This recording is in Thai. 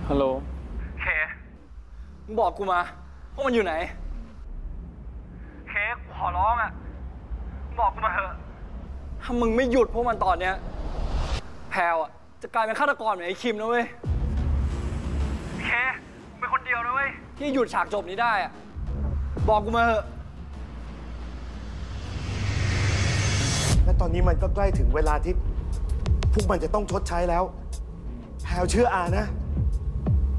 ฮัลโหลเคมึงบอกกูมาว่ามันอยู่ไหนเคกูขอร้องอ่ะมึงบอกกูมาเถอะถ้ามึงไม่หยุดพวกมันตอนเนี้ยแพลวอ่ะจะกลายเป็นฆาตกรเหมือนไอ้คิมนะเว้ยเคมึงเป็นคนเดียวนะเว้ยที่หยุดฉากจบนี้ได้อ่ะบอกกูมาเถอะและตอนนี้มันก็ใกล้ถึงเวลาที่พวกมันจะต้องชดใช้แล้วแพลวเชื่ออานะ